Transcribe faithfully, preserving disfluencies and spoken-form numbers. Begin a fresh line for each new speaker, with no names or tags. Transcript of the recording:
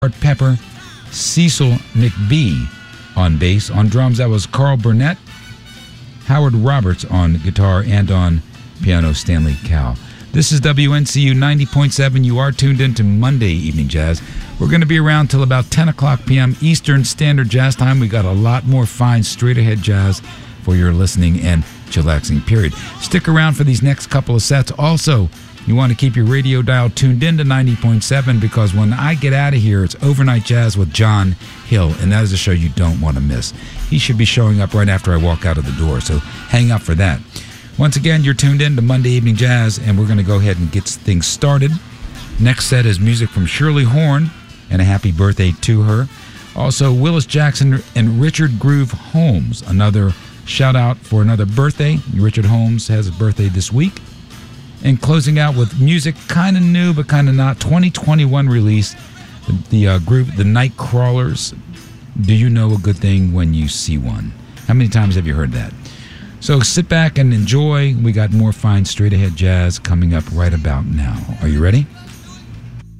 Art Pepper, Cecil McBee on bass. On drums, that was Carl Burnett, Howard Roberts on guitar, and on piano, Stanley Cowell. This is W N C U ninety point seven. You are tuned in to Monday Evening Jazz. We're going to be around till about ten o'clock p.m. Eastern Standard Jazz Time. We got a lot more fine, straight-ahead jazz for your listening and chillaxing period. Stick around for these next couple of sets. Also, you want to keep your radio dial tuned in to ninety point seven, because when I get out of here, it's Overnight Jazz with John Hill, and that is a show you don't want to miss. He should be showing up right after I walk out of the door, so hang up for that. Once again, you're tuned in to Monday Evening Jazz, and we're going to go ahead and get things started. Next set is music from Shirley Horn, and a happy birthday to her. Also, Willis Jackson and Richard Groove Holmes, another shout out for another birthday. Richard Holmes has a birthday this week. And closing out with music kind of new but kind of not. twenty twenty-one release, the, the uh, group The Night Crawlers. Do you know a good thing when you see one? How many times have you heard that? So sit back and enjoy. We got more fine straight ahead jazz coming up right about now. Are you ready?